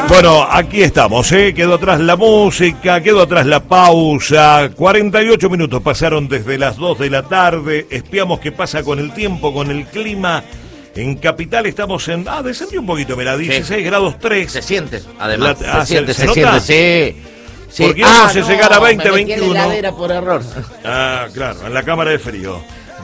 Bueno, aquí estamos, quedó atrás la música, quedó atrás la pausa. 48 minutos pasaron desde las 2 de la tarde. Espiamos qué pasa con el tiempo, con el clima. En Capital estamos en... descendió un poquito, mira, 16 grados 3. Se siente, además. ¿Se se nota? siente, sí. Porque íbamos a llegar a 20, me metí 21. en la heladera por error. Claro, en la cámara de frío.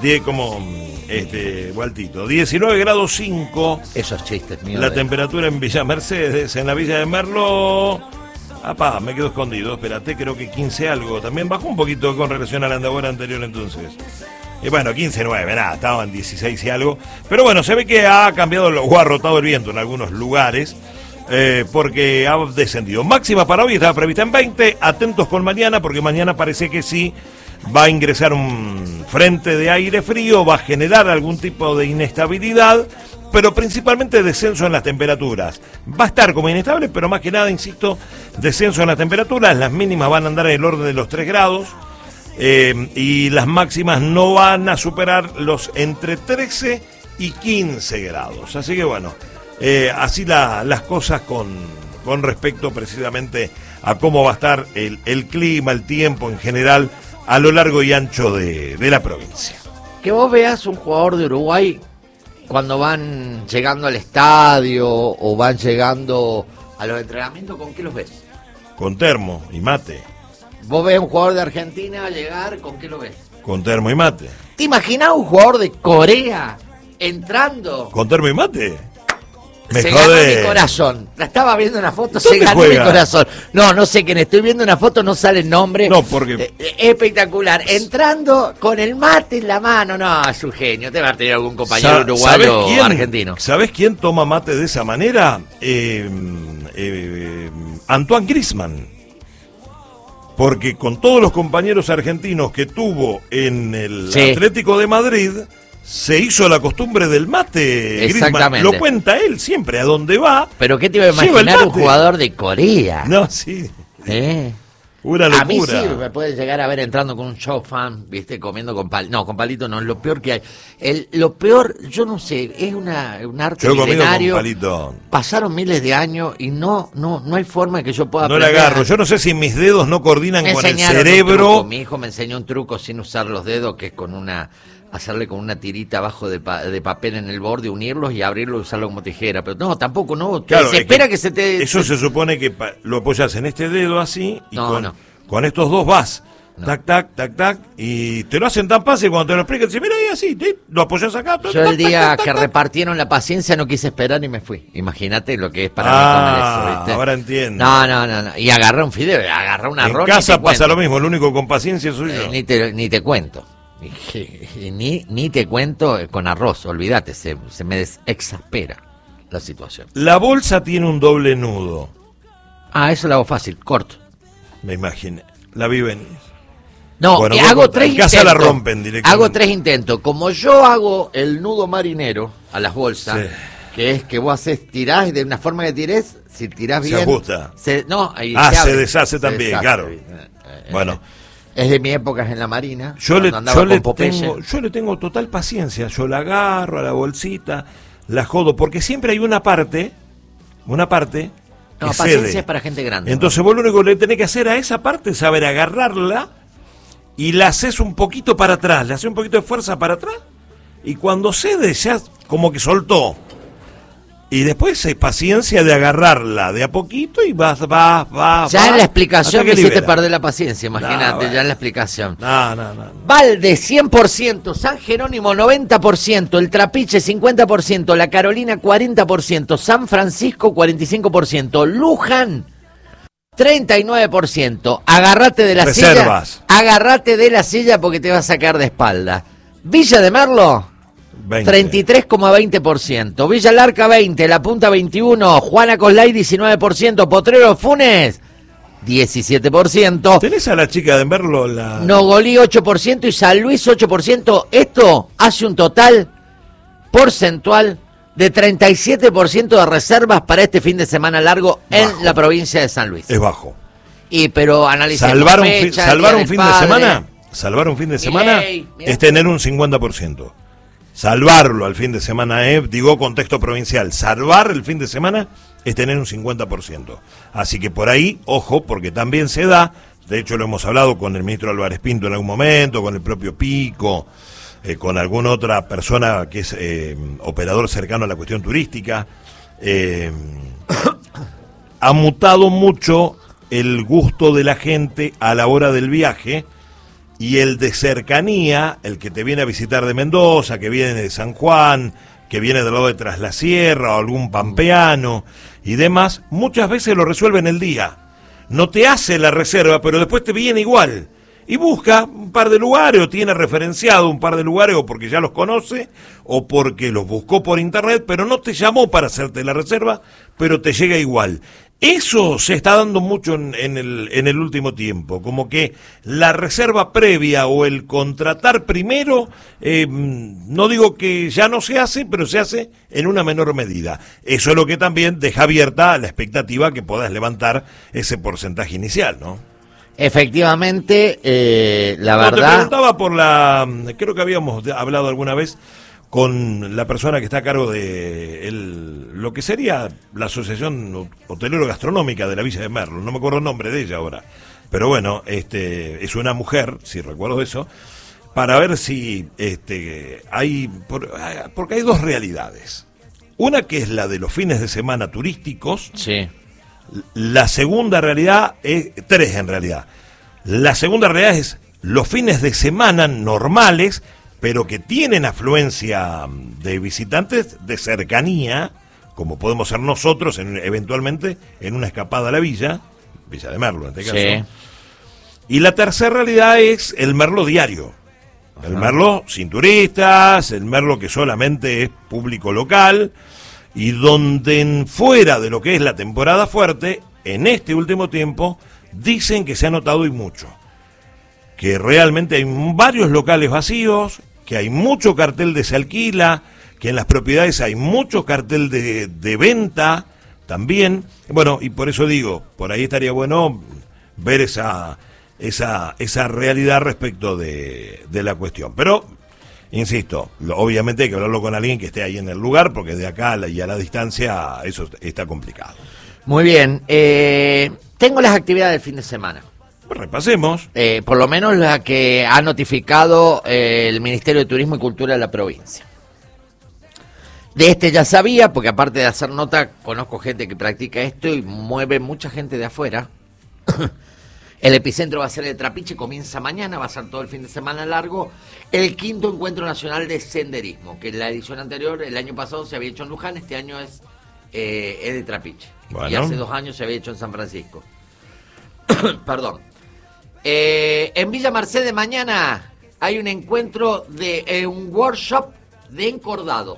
Waltito. 19 grados 5. Esos chistes míos. La temperatura en Villa Mercedes, en la Villa de Merlo. Me quedo escondido, espérate, creo que 15 algo. También bajó un poquito con relación a la hora anterior entonces. Y bueno, 15-9, nada, estaban 16 y algo. Pero bueno, se ve que ha cambiado o ha rotado el viento en algunos lugares. Porque ha descendido. Máxima para hoy estaba prevista en 20. Atentos con mañana, porque mañana parece que sí va a ingresar un frente de aire frío, va a generar algún tipo de inestabilidad, pero principalmente descenso en las temperaturas. Va a estar como inestable, pero más que nada, insisto, descenso en las temperaturas. Las mínimas van a andar en el orden de los 3 grados y las máximas no van a superar los entre 13 y 15 grados. Así que bueno, así las cosas con respecto precisamente a cómo va a estar el clima, el tiempo en general a lo largo y ancho de la provincia. Que vos veas un jugador de Uruguay cuando van llegando al estadio o van llegando a los entrenamientos, ¿con qué los ves? Con termo y mate. Vos ves un jugador de Argentina llegar, ¿con qué lo ves? Con termo y mate. ¿Te imaginás un jugador de Corea entrando? ¿Con termo y mate? Se ganó mi corazón. La estaba viendo una foto, se ganó mi corazón. No sé quién. Estoy viendo una foto, no sale el nombre. No, porque... espectacular. Entrando con el mate en la mano. No, es un genio. Debe haber tenido algún compañero uruguayo o argentino. ¿Sabés quién toma mate de esa manera? Antoine Griezmann. Porque con todos los compañeros argentinos que tuvo en el Atlético de Madrid... Se hizo la costumbre del mate. Exactamente. Griezmann. Lo cuenta él siempre, a donde va. Pero ¿qué te iba a imaginar un jugador de Corea? No, sí. Una locura. A mí sí me puede llegar a ver entrando con un show fan, viste, comiendo con palito. No, con palito no, es lo peor que hay. Lo peor, yo no sé, es un arte milenario. Con palito. Pasaron miles de años y no hay forma que yo pueda aprender. No le agarro. Yo no sé si mis dedos no coordinan con el cerebro. Mi hijo me enseñó un truco sin usar los dedos, que es hacerle con una tirita abajo de papel en el borde, unirlos y abrirlo y usarlo como tijera. Pero no, tampoco, no. Claro, se espera que se te... Eso se supone que lo apoyas en este dedo así y con estos dos vas. Tac, tac, tac, tac. Y te lo hacen tan fácil cuando te lo explican. Dices, mira, ahí así, lo apoyas acá. Yo el día que repartieron la paciencia no quise esperar y me fui. Imagínate lo que es para mí comer eso, ¿viste? Ahora entiendo. No. Y agarré un fideo, agarré un arroz. En casa pasa lo mismo, lo único con paciencia soy yo. Ni te cuento. Ni te cuento con arroz, olvídate, se me exaspera la situación. La bolsa tiene un doble nudo. Eso lo hago fácil, corto. Me imaginé, la vi venir. No, bueno, hago 3 intentos. En casa la rompen directamente. Hago 3 intentos. Como yo hago el nudo marinero a las bolsas, que es que vos tirás de una forma que tirés, si tirás bien... Se ajusta. Se deshace también, claro. Bueno... Es de mi época en la Marina. Yo le tengo total paciencia. Yo la agarro a la bolsita, la jodo, porque siempre hay una parte que paciencia es para gente grande. Entonces vos lo único que le tenés que hacer a esa parte es saber agarrarla y la haces un poquito para atrás, le haces un poquito de fuerza para atrás y cuando cede ya como que soltó. Y después hay paciencia de agarrarla de a poquito y vas. Ya en la explicación me hiciste perder la paciencia, imagínate, ya en la explicación. No. Valde 100%, San Jerónimo 90%, el Trapiche 50%, la Carolina 40%, San Francisco 45%, Luján 39%. Agárrate de la silla porque te va a sacar de espalda. Villa de Merlo 33,20%, Villa Larca 20%, La Punta 21%, Juana Coslay 19%, Potrero Funes 17%. ¿Tenés a la chica de Merlo? Nogolí 8% y San Luis 8%. Esto hace un total porcentual de 37% de reservas para este fin de semana largo en la provincia de San Luis. Es bajo. Pero analicemos. Salvar un fin de semana es tener un 50%. salvarlo al fin de semana, digo contexto provincial, salvar el fin de semana es tener un 50%. Así que por ahí, ojo, porque también se da, de hecho lo hemos hablado con el ministro Álvarez Pinto en algún momento, con el propio Pico, con alguna otra persona que es operador cercano a la cuestión turística, ha mutado mucho el gusto de la gente a la hora del viaje, y el de cercanía, el que te viene a visitar de Mendoza, que viene de San Juan, que viene del lado de Tras la Sierra o algún pampeano y demás, muchas veces lo resuelve en el día. No te hace la reserva, pero después te viene igual. Y busca un par de lugares, o tiene referenciado un par de lugares, o porque ya los conoce, o porque los buscó por internet, pero no te llamó para hacerte la reserva, pero te llega igual. Eso se está dando mucho en el último tiempo, como que la reserva previa o el contratar primero, no digo que ya no se hace, pero se hace en una menor medida. Eso es lo que también deja abierta la expectativa que puedas levantar ese porcentaje inicial, ¿no? Efectivamente, la verdad... Te preguntaba por creo que habíamos hablado alguna vez con la persona que está a cargo de lo que sería la Asociación Hotelero Gastronómica de la Villa de Merlo, no me acuerdo el nombre de ella ahora, pero bueno, es una mujer, si recuerdo eso, para ver si porque hay dos realidades. Una que es la de los fines de semana turísticos. Sí. La segunda realidad es, tres en realidad. La segunda realidad es los fines de semana normales, pero que tienen afluencia de visitantes de cercanía, como podemos ser nosotros eventualmente en una escapada a la Villa de Merlo en este caso. Sí. Y la tercera realidad es el Merlo diario. Ajá. El Merlo sin turistas, el Merlo que solamente es público local, y donde fuera de lo que es la temporada fuerte, en este último tiempo, dicen que se ha notado y mucho. Que realmente hay varios locales vacíos, que hay mucho cartel de se alquila, que en las propiedades hay mucho cartel de venta también. Bueno, y por eso digo, por ahí estaría bueno ver esa realidad respecto de la cuestión. Pero, insisto, obviamente hay que hablarlo con alguien que esté ahí en el lugar, porque de acá y a la distancia eso está complicado. Muy bien, tengo las actividades del fin de semana. Pues repasemos. Por lo menos la que ha notificado el Ministerio de Turismo y Cultura de la provincia. De este ya sabía, porque aparte de hacer nota, conozco gente que practica esto y mueve mucha gente de afuera. El epicentro va a ser el Trapiche, comienza mañana, va a ser todo el fin de semana largo, el 5º Encuentro Nacional de Senderismo, que en la edición anterior, el año pasado se había hecho en Luján, este año es de Trapiche. Bueno. Y hace 2 años se había hecho en San Francisco. Perdón. En Villa Mercedes mañana hay un encuentro un workshop de encordado.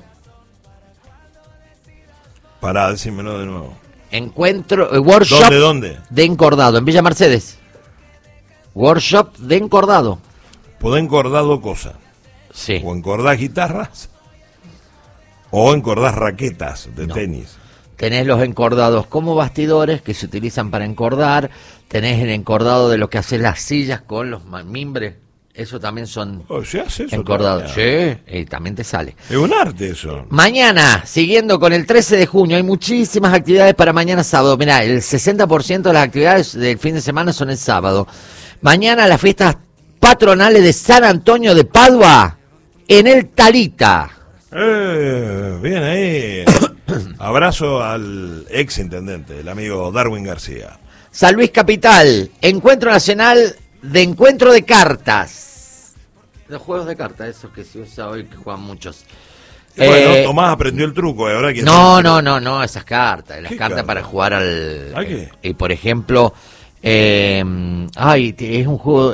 Pará, decímelo de nuevo. Workshop. ¿Dónde? De encordado, en Villa Mercedes. Workshop de encordado. ¿Podés encordado cosa? Sí. O encordás guitarras, o encordás raquetas de tenis. Tenés los encordados como bastidores que se utilizan para encordar. Tenés el encordado de lo que haces las sillas con los mimbres. Eso también son ¿Se hace eso encordados. Sí, y también te sale. Es un arte eso. Mañana, siguiendo con el 13 de junio, hay muchísimas actividades para mañana sábado. Mirá, el 60% de las actividades del fin de semana son el sábado. Mañana las fiestas patronales de San Antonio de Padua en el Talita. Bien ahí. Abrazo al ex intendente, el amigo Darwin García. San Luis Capital, Encuentro Nacional de Encuentro de Cartas. Los juegos de cartas, esos que se usa hoy, que juegan muchos. Bueno, Tomás aprendió el truco. Ahora que no, esas cartas. Las cartas carta? para jugar al... ¿A qué? Y por ejemplo... es un juego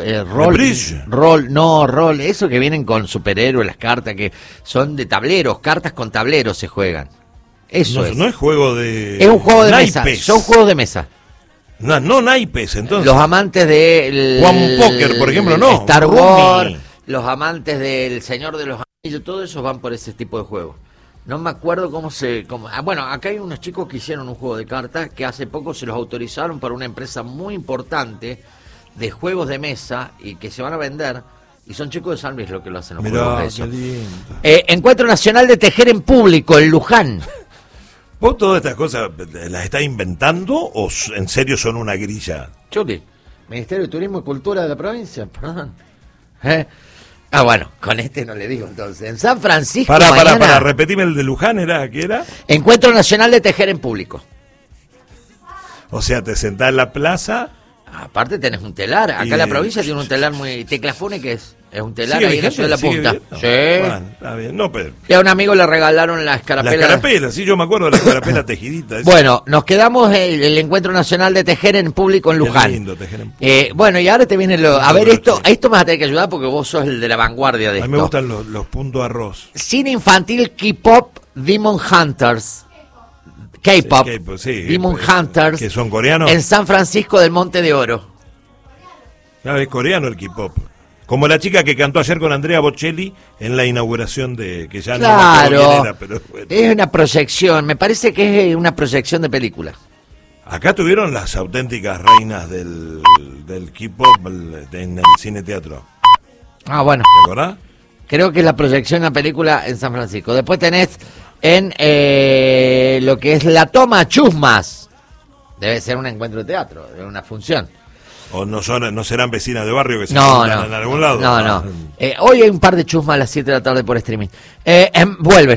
rol, eso que vienen con superhéroes, las cartas que son de tableros, cartas con tableros se juegan. Eso no es juego de... Es un juego de naipes. mesa, son juegos de mesa. No naipes, entonces. Los amantes de... Juan Póker, por ejemplo, no. Star Wars, los amantes del Señor de los Anillos, todos esos van por ese tipo de juegos. No me acuerdo bueno, acá hay unos chicos que hicieron un juego de cartas que hace poco se los autorizaron para una empresa muy importante de juegos de mesa y que se van a vender Y son chicos de San Luis los que lo hacen. Los Mirá, juegos de qué eso. lindo. Encuentro Nacional de Tejer en Público, en Luján. ¿Vos todas estas cosas las estás inventando o en serio son una grilla? Chuti, Ministerio de Turismo y Cultura de la provincia, perdón. Bueno, con este no le digo entonces. En San Francisco Para, repetime el de Luján, ¿qué era? Encuentro Nacional de Tejer en Público. O sea, te sentás en la plaza. Aparte tenés un telar, acá en la provincia tiene un telar muy... Teclafune, que es un telar ahí en la ciudad de La Punta. Sí. Bueno, está bien. No, pero... Y a un amigo le regalaron la escarapela. La escarapela, sí, yo me acuerdo de la escarapela tejidita. Esa. Bueno, nos quedamos el Encuentro Nacional de Tejer en Público en Luján. Qué lindo, tejer en público. Bueno, y ahora te viene a ver esto me vas a tener que ayudar porque vos sos el de la vanguardia de esto. A mí me gustan los puntos arroz. Cine infantil K-Pop Demon Hunters. K-Pop, sí, Demon Hunters. ¿Que son coreanos? En San Francisco del Monte de Oro. Claro, es coreano el K-pop. Como la chica que cantó ayer con Andrea Bocelli en la inauguración de... que ya claro, no me acuerdo quién era, pero bueno. Es una proyección, me parece que es una proyección de película. Acá tuvieron las auténticas reinas del K-pop en el cine teatro. Bueno. ¿Te acordás? Creo que es la proyección de una película en San Francisco. Después tenés en lo que es La Toma Chusmas. Debe ser un encuentro de teatro, una función. ¿O no serán vecinas de barrio que se no, juntan en algún lado? No. Hoy hay un par de chusmas a las 7 de la tarde por streaming. Vuelven.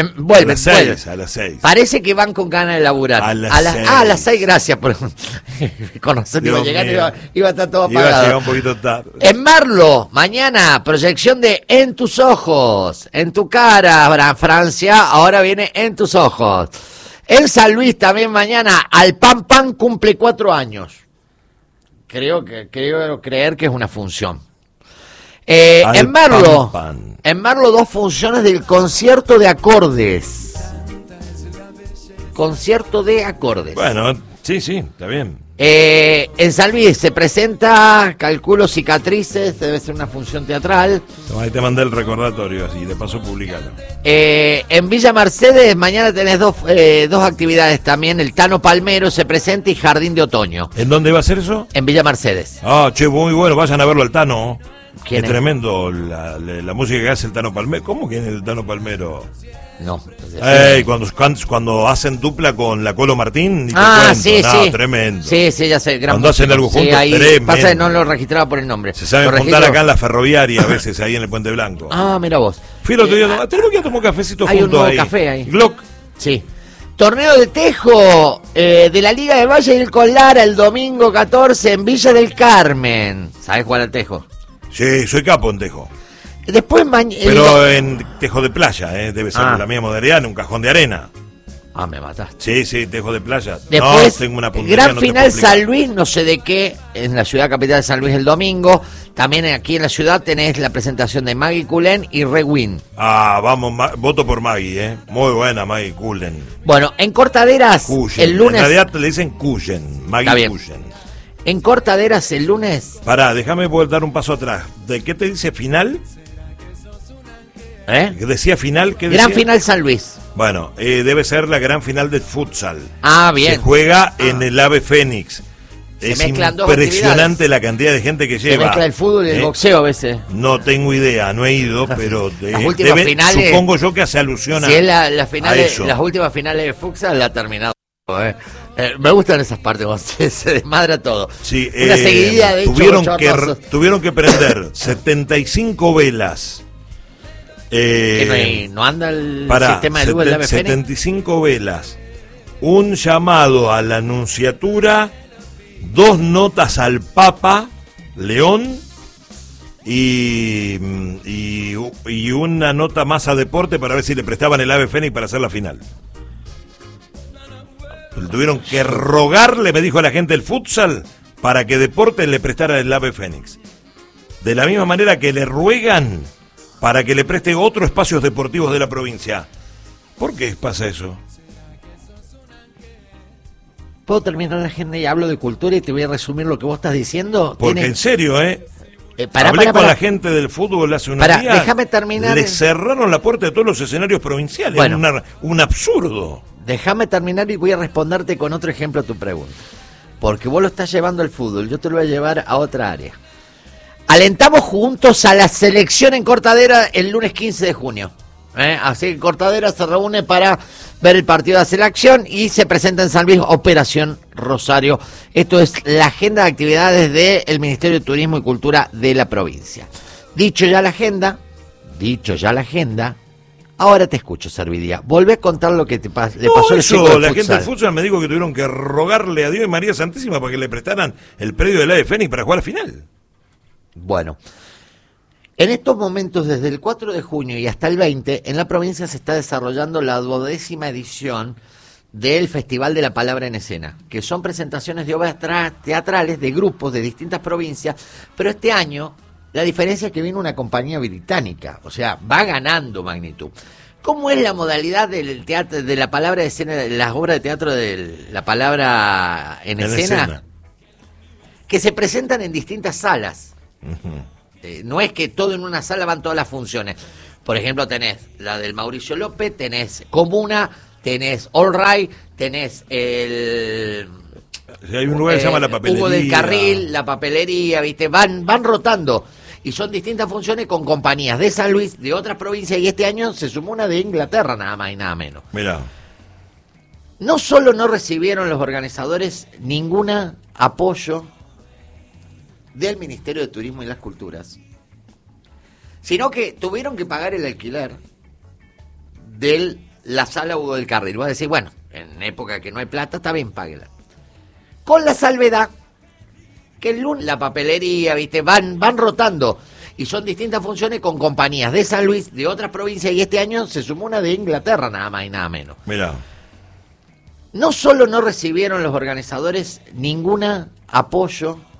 A las 6. Parece que van con ganas de laburar. A las 6, gracias por conocer. Iba a llegar, iba a estar todo apagado. Iba a llegar un poquito tarde. En Merlo, mañana, proyección de En tus ojos, en tu cara, Francia, ahora viene En tus ojos. En San Luis también mañana, Al Pan Pan cumple 4 años. Creo creer que es una función. En Merlo, dos funciones del concierto de acordes. Bueno, sí, está bien. En San Luis se presenta, calculo, Cicatrices, debe ser una función teatral. Ahí te mandé el recordatorio, así, de paso publicalo. En Villa Mercedes mañana tenés dos actividades también, el Tano Palmero se presenta y Jardín de Otoño. ¿En dónde va a ser eso? En Villa Mercedes. Muy bueno, vayan a verlo al Tano. ¿Quién es tremendo la música que hace el Tano Palmero. ¿Cómo que es el Tano Palmero? No. Cuando hacen dupla con la Colo Martín. Sí. Tremendo. Sí, ya sé. Cuando hacen algo juntos, tremendo. Pasa que no lo registraba por el nombre. Se saben juntar acá en la ferroviaria a veces, ahí en el Puente Blanco. Mira vos. Fui el otro día, tenemos que ir a tomar un cafecito hay juntos un ahí. Café ahí. Glock. Sí. Torneo de tejo de la Liga de Valle del Colara el domingo 14 en Villa del Carmen. ¿Sabes jugar al tejo? Sí, soy capo en tejo. Después pero en tejo de playa, debe ser la misma modalidad, en un cajón de arena. Me mataste. Sí, tejo de playa. Después, tengo una puntería, gran final San Luis, no sé de qué, en la ciudad capital de San Luis el domingo. También aquí en la ciudad tenés la presentación de Maggie Cullen y Rewin. Vamos, voto por Maggie, Muy buena Maggie Cullen. Bueno, en Cortaderas, Cullen. El lunes... En realidad le dicen Cullen, Maggie Cullen. En Cortaderas el lunes... Déjame poder dar un paso atrás. ¿De qué te dice final? ¿Decía final? ¿Qué decía? Gran final San Luis. Bueno, debe ser la gran final del futsal. Bien. Se juega en el Ave Fénix. Es impresionante la cantidad de gente que lleva. Se mezcla el fútbol y el boxeo a veces. No tengo idea, no he ido, pero las últimas finales, supongo yo que hace alusión a, si es la final a eso. Las últimas finales de futsal la ha terminado. Me gustan esas partes, se desmadra todo. Sí, una seguidilla de tuvieron que prender 75 velas. Que no anda el sistema de luz del AVE 75 velas, un llamado a la Nunciatura, 2 notas al Papa León y una nota más a deporte para ver si le prestaban el Ave Fénix para hacer la final. Tuvieron que rogarle, me dijo la gente del futsal, para que deporte le prestara el Ave Fénix. De la misma manera que le ruegan para que le preste otros espacios deportivos de la provincia. ¿Por qué pasa eso? ¿Puedo terminar la agenda y hablo de cultura y te voy a resumir lo que vos estás diciendo? Porque en serio, hablé con la gente del fútbol hace unos días. Déjame terminar. Le cerraron la puerta de todos los escenarios provinciales. Bueno, un absurdo. Déjame terminar y voy a responderte con otro ejemplo a tu pregunta. Porque vos lo estás llevando al fútbol, yo te lo voy a llevar a otra área. Alentamos juntos a la selección en Cortadera el lunes 15 de junio. Así que Cortadera se reúne para ver el partido de la selección y se presenta en San Luis Operación Rosario. Esto es la agenda de actividades del Ministerio de Turismo y Cultura de la provincia. Dicho ya la agenda, ahora te escucho, Servidía. Volvé a contar lo que le pasó al chico del la futsal. gente del futsal me dijo que tuvieron que rogarle a Dios y María Santísima para que le prestaran el predio del AFE Fénix para jugar la final. Bueno, en estos momentos, desde el 4 de junio y hasta el 20, en la provincia se está desarrollando la 12ª edición del Festival de la Palabra en Escena, que son presentaciones de obras teatrales de grupos de distintas provincias, pero este año la diferencia es que viene una compañía británica, o sea, va ganando magnitud. ¿Cómo es la modalidad del teatro, de la palabra de escena, de las obras de teatro de la palabra en escena? Que se presentan en distintas salas. No es que todo en una sala van todas las funciones. Por ejemplo, tenés la del Mauricio López, tenés Comuna, tenés All Right, tenés el... Hay un lugar que se llama La Papelería. Hugo del Carril, La Papelería, ¿viste? Van rotando. Y son distintas funciones con compañías de San Luis, de otras provincias, y este año se sumó una de Inglaterra, nada más y nada menos. Mirá. No solo no recibieron los organizadores ningún apoyo del Ministerio de Turismo y las Culturas, sino que tuvieron que pagar el alquiler de la sala Hugo del Carril. Voy a decir, bueno, en época que no hay plata, está bien, páguela. Con la salvedad que el lunes La Papelería, ¿viste? Van rotando. Y son distintas funciones con compañías de San Luis, de otras provincias, y este año se sumó una de Inglaterra, nada más y nada menos. Mirá. No solo no recibieron los organizadores ningún apoyo